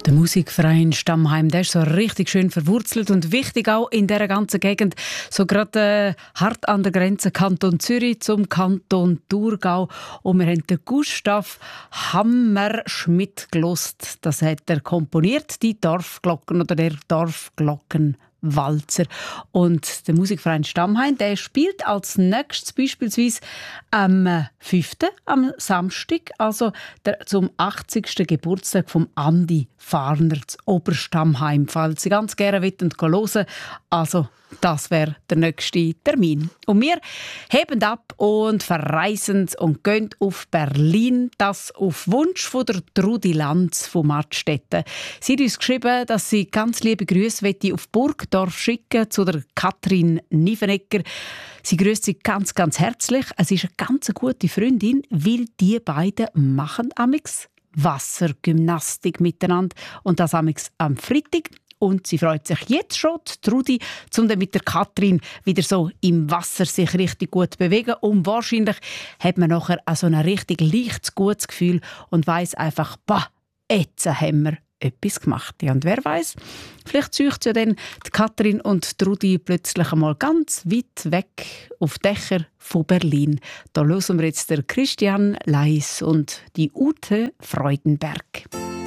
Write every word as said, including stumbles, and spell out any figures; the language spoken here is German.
Der Musikverein Stammheim, der ist so richtig schön verwurzelt und wichtig auch in dieser ganzen Gegend. So gerade äh, hart an der Grenze Kanton Zürich zum Kanton Thurgau. Und wir haben den Gustav Hammerschmidt gelost. Das hat er komponiert, die Dorfglocken oder der Dorfglockenwalzer. Und der Musikverein Stammheim, der spielt als nächstes beispielsweise am fünften am Samstag, also der, zum achtzigsten Geburtstag von Andi Farner zu Oberstammheim. Falls Sie ganz gerne hören wollen, also das wäre der nächste Termin. Und wir heben ab und verreisen und gehen auf Berlin. Das auf Wunsch von der Trudi Lanz von Mattstetten. Sie hat uns geschrieben, dass sie ganz liebe Grüße auf Burgdorf schicken zu der Katrin Nivenegger. Sie grüßt sie ganz, ganz herzlich. Es ist eine ganz gute Freundin, weil die beiden machen amix Wassergymnastik miteinander und das amix am Freitag. Und sie freut sich jetzt schon, die Trudi, um dann mit der Katrin wieder so im Wasser sich richtig gut zu bewegen. Und wahrscheinlich hat man nachher auch so ein richtig leichtes, gutes Gefühl und weiss einfach, bah, jetzt haben wir etwas gemacht. Ja, und wer weiß, vielleicht zieht ja dann die Katrin und die Trudi plötzlich einmal ganz weit weg auf Dächer von Berlin. Da hören wir jetzt der Christian Leis und die Ute Freudenberg.